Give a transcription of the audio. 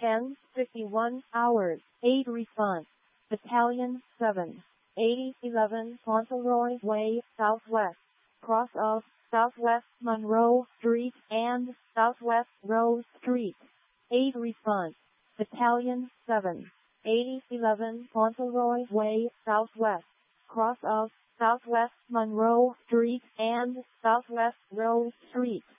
10:51 hours. 8 response. Battalion 7, 8011 Fauntleroy Way, Southwest, cross of Southwest Monroe Street and Southwest Rose Street. 8 response. Battalion 7, 8011 Fauntleroy Way, Southwest, cross of Southwest Monroe Street and Southwest Rose Street.